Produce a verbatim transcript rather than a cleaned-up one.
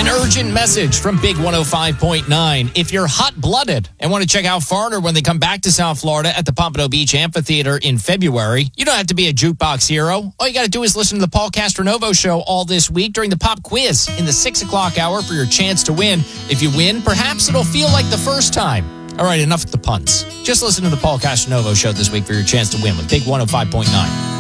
An urgent message from Big one oh five point nine. If you're hot-blooded and want to check out Foreigner when they come back to South Florida at the Pompano Beach Amphitheater in February, you don't have to be a jukebox hero. All you got to do is listen to the Paul Castronovo Show all this week during the pop quiz in the six o'clock hour for your chance to win. If you win, perhaps it'll feel like the first time. All right, enough with the puns. Just listen to the Paul Castronovo Show this week for your chance to win with Big one oh five point nine.